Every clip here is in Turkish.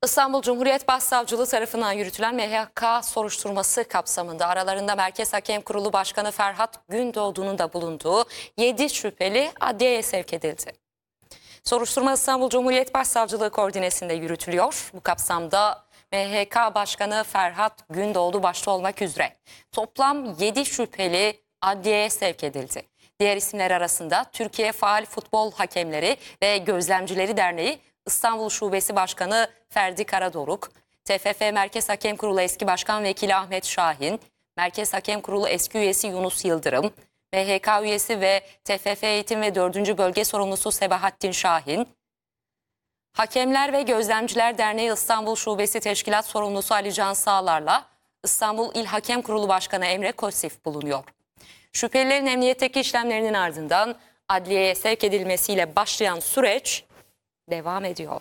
İstanbul Cumhuriyet Başsavcılığı tarafından yürütülen MHK soruşturması kapsamında aralarında Merkez Hakem Kurulu Başkanı Ferhat Gündoğdu'nun da bulunduğu 7 şüpheli adliyeye sevk edildi. Soruşturma İstanbul Cumhuriyet Başsavcılığı koordinesinde yürütülüyor. Bu kapsamda MHK Başkanı Ferhat Gündoğdu başta olmak üzere toplam 7 şüpheli adliyeye sevk edildi. Diğer isimler arasında Türkiye Faal Futbol Hakemleri ve Gözlemcileri Derneği İstanbul Şubesi Başkanı Ferdi Karadoruk, TFF Merkez Hakem Kurulu Eski Başkan Vekili Ahmet Şahin, Merkez Hakem Kurulu eski üyesi Yunus Yıldırım, MHK üyesi ve TFF Eğitim ve 4. Bölge Sorumlusu Sebahattin Şahin, Hakemler ve Gözlemciler Derneği İstanbul Şubesi Teşkilat Sorumlusu Ali Can Sağlar'la İstanbul İl Hakem Kurulu Başkanı Emre Kosif bulunuyor. Şüphelilerin emniyetteki işlemlerinin ardından adliyeye sevk edilmesiyle başlayan süreç devam ediyor.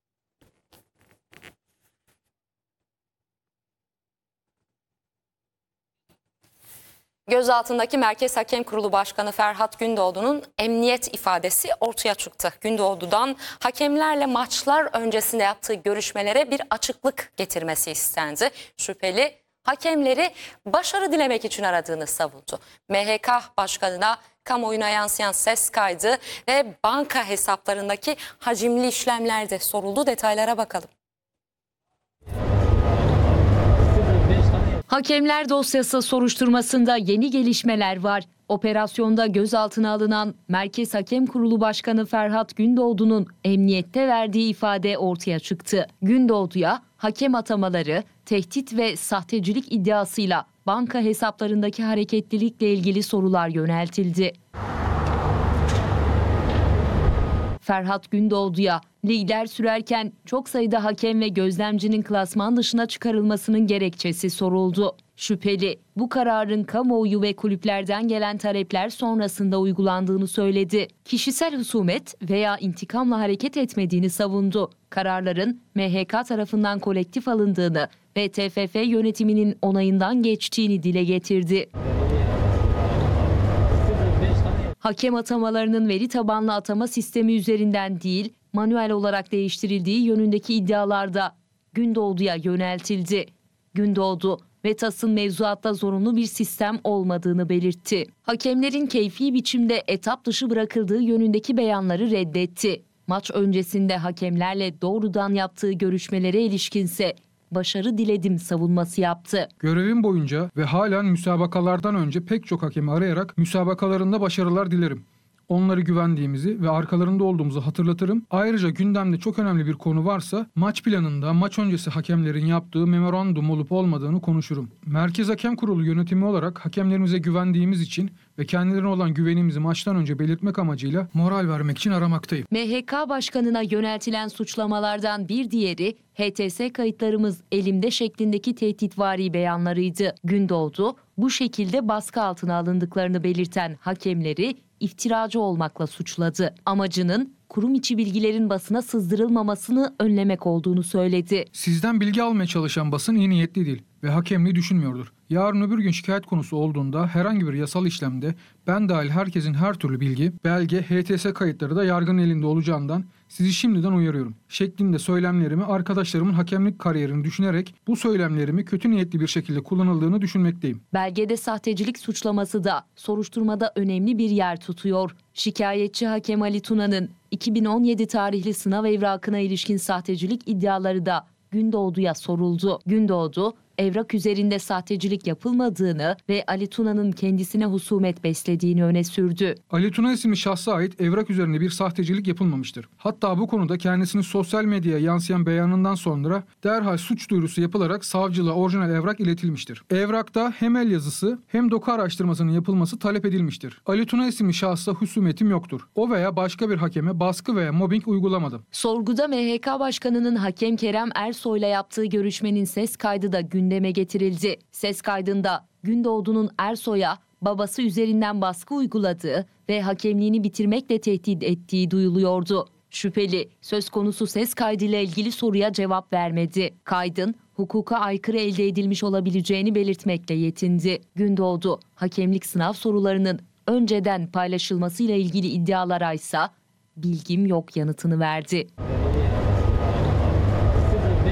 Gözaltındaki Merkez Hakem Kurulu Başkanı Ferhat Gündoğdu'nun emniyet ifadesi ortaya çıktı. Gündoğdu'dan hakemlerle maçlar öncesinde yaptığı görüşmelere bir açıklık getirmesi istendi. Şüpheli hakemleri başarı dilemek için aradığını savundu. MHK Başkanı'na kamuoyuna yansıyan ses kaydı ve banka hesaplarındaki hacimli işlemler de soruldu. Detaylara bakalım. Hakemler dosyası soruşturmasında yeni gelişmeler var. Operasyonda gözaltına alınan Merkez Hakem Kurulu Başkanı Ferhat Gündoğdu'nun emniyette verdiği ifade ortaya çıktı. Gündoğdu'ya hakem atamaları, tehdit ve sahtecilik iddiasıyla banka hesaplarındaki hareketlilikle ilgili sorular yöneltildi. Ferhat Gündoğdu'ya ligler sürerken çok sayıda hakem ve gözlemcinin klasman dışına çıkarılmasının gerekçesi soruldu. Şüpheli bu kararın kamuoyu ve kulüplerden gelen talepler sonrasında uygulandığını söyledi. Kişisel husumet veya intikamla hareket etmediğini savundu. Kararların MHK tarafından kolektif alındığını ve TFF yönetiminin onayından geçtiğini dile getirdi. Hakem atamalarının veri tabanlı atama sistemi üzerinden değil, manuel olarak değiştirildiği yönündeki iddialarda Gündoğdu'ya yöneltildi. Gündoğdu, VETAS'ın mevzuatta zorunlu bir sistem olmadığını belirtti. Hakemlerin keyfi biçimde etap dışı bırakıldığı yönündeki beyanları reddetti. Maç öncesinde hakemlerle doğrudan yaptığı görüşmelere ilişkinse başarı diledim savunması yaptı. Görevim boyunca ve halen müsabakalardan önce pek çok hakemi arayarak müsabakalarında başarılar dilerim. Onları güvendiğimizi ve arkalarında olduğumuzu hatırlatırım. Ayrıca gündemde çok önemli bir konu varsa maç planında maç öncesi hakemlerin yaptığı memorandum olup olmadığını konuşurum. Merkez Hakem Kurulu yönetimi olarak hakemlerimize güvendiğimiz için ve kendilerine olan güvenimizi maçtan önce belirtmek amacıyla moral vermek için aramaktayım. MHK Başkanı'na yöneltilen suçlamalardan bir diğeri HTS kayıtlarımız elimde şeklindeki tehditvari beyanlarıydı. Gündoğdu bu şekilde baskı altına alındıklarını belirten hakemleri iftiracı olmakla suçladı. Amacının kurum içi bilgilerin basına sızdırılmamasını önlemek olduğunu söyledi. Sizden bilgi almaya çalışan basın iyi niyetli değil ve hakemliği düşünmüyordur. Yarın öbür gün şikayet konusu olduğunda herhangi bir yasal işlemde ben dahil herkesin her türlü bilgi, belge, HTS kayıtları da yargının elinde olacağından sizi şimdiden uyarıyorum şeklinde söylemlerimi arkadaşlarımın hakemlik kariyerini düşünerek bu söylemlerimi kötü niyetli bir şekilde kullanıldığını düşünmekteyim. Belgede sahtecilik suçlaması da soruşturmada önemli bir yer tutuyor. Şikayetçi hakem Ali Tuna'nın 2017 tarihli sınav evrakına ilişkin sahtecilik iddiaları da Gündoğdu'ya soruldu. Gündoğdu, evrak üzerinde sahtecilik yapılmadığını ve Ali Tuna'nın kendisine husumet beslediğini öne sürdü. Ali Tuna isimli şahsa ait evrak üzerinde bir sahtecilik yapılmamıştır. Hatta bu konuda kendisinin sosyal medyaya yansıyan beyanından sonra derhal suç duyurusu yapılarak savcılığa orijinal evrak iletilmiştir. Evrakta hem el yazısı hem doku araştırmasının yapılması talep edilmiştir. Ali Tuna isimli şahsa husumetim yoktur. O veya başka bir hakeme baskı veya mobbing uygulamadım. Sorguda MHK Başkanı'nın hakem Kerem Ersoy'la yaptığı görüşmenin ses kaydı da gündeme getirildi. Ses kaydında Gündoğdu'nun Ersoy'a babası üzerinden baskı uyguladığı ve hakemliğini bitirmekle tehdit ettiği duyuluyordu. Şüpheli söz konusu ses kaydıyla ilgili soruya cevap vermedi. Kaydın hukuka aykırı elde edilmiş olabileceğini belirtmekle yetindi. Gündoğdu hakemlik sınav sorularının önceden paylaşılmasıyla ilgili iddialara ise bilgim yok yanıtını verdi.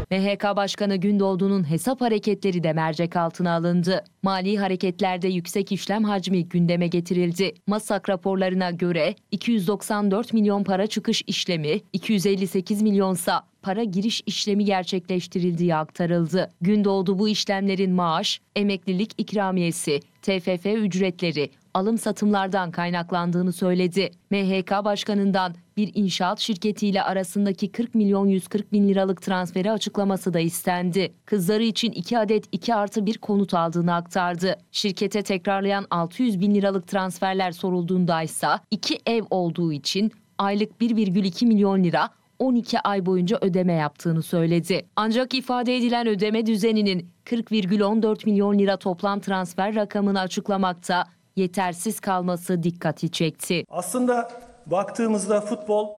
MHK Başkanı Gündoğdu'nun hesap hareketleri de mercek altına alındı. Mali hareketlerde yüksek işlem hacmi gündeme getirildi. MASAK raporlarına göre 294 milyon para çıkış işlemi, 258 milyonsa para giriş işlemi gerçekleştirildiği aktarıldı. Gündoğdu bu işlemlerin maaş, emeklilik ikramiyesi, TFF ücretleri, alım satımlardan kaynaklandığını söyledi. MHK Başkanı'ndan bir inşaat şirketiyle arasındaki 40 milyon 140 bin liralık transferi açıklaması da istendi. Kızları için 2 adet 2+1 konut aldığını aktardı. Şirkete tekrarlayan 600 bin liralık transferler sorulduğunda ise 2 ev olduğu için aylık 1,2 milyon lira 12 ay boyunca ödeme yaptığını söyledi. Ancak ifade edilen ödeme düzeninin 40,14 milyon lira toplam transfer rakamını açıklamakta yetersiz kalması dikkati çekti. Aslında baktığımızda futbol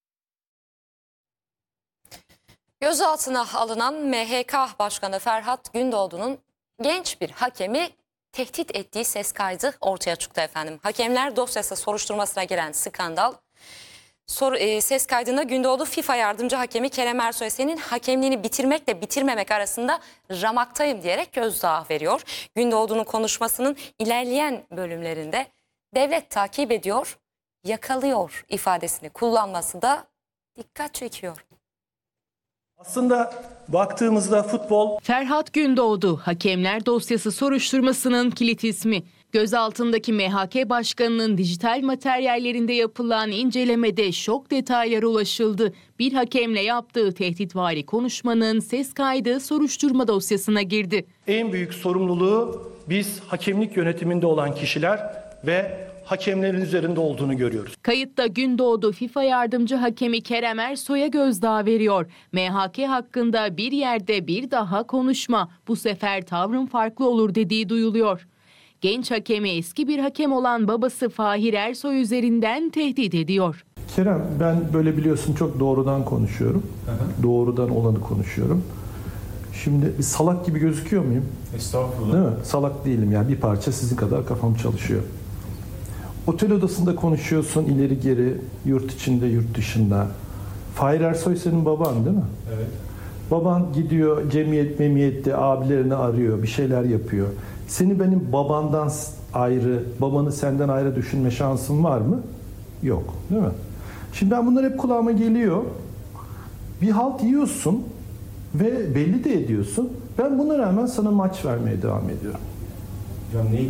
Gözaltına alınan MHK Başkanı Ferhat Gündoğdu'nun genç bir hakemi tehdit ettiği ses kaydı ortaya çıktı efendim. Hakemler dosyası soruşturmasına giren skandal. Ses kaydında Gündoğdu FIFA yardımcı hakemi Kerem Ersoy'a senin hakemliğini bitirmekle bitirmemek arasında ramaktayım diyerek gözdağı veriyor. Gündoğdu'nun konuşmasının ilerleyen bölümlerinde devlet takip ediyor, yakalıyor ifadesini kullanması da dikkat çekiyor. aslında baktığımızda futbol Ferhat Gündoğdu, hakemler dosyası soruşturmasının kilit ismi. Gözaltındaki MHK Başkanı'nın dijital materyallerinde yapılan incelemede şok detaylara ulaşıldı. Bir hakemle yaptığı tehditvari konuşmanın ses kaydı soruşturma dosyasına girdi. en büyük sorumluluğu biz hakemlik yönetiminde olan kişiler ve hakemlerin üzerinde olduğunu görüyoruz. Kayıtta Gündoğdu FIFA yardımcı hakemi Kerem Ersoy'a gözdağı veriyor. MHK hakkında bir yerde bir daha konuşma, bu sefer tavrın farklı olur dediği duyuluyor. Genç hakemi eski bir hakem olan babası Fahir Ersoy üzerinden tehdit ediyor. Kerem, ben böyle biliyorsun çok doğrudan konuşuyorum. Doğrudan olanı konuşuyorum. Şimdi bir salak gibi gözüküyor muyum? Estağfurullah. Değil mi? Salak değilim yani, bir parça sizin kadar kafam çalışıyor. Otel odasında konuşuyorsun ileri geri, yurt içinde yurt dışında. Fahir Ersoy senin baban değil mi? Evet. Baban gidiyor cemiyet memiyette abilerini arıyor, bir şeyler yapıyor. Seni benim babandan ayrı, babanı senden ayrı düşünme şansın var mı? Yok, değil mi? Şimdi ben bunlar hep kulağıma geliyor. Bir halt yiyorsun ve belli de ediyorsun. Ben buna rağmen sana maç vermeye devam ediyorum. Ya neyi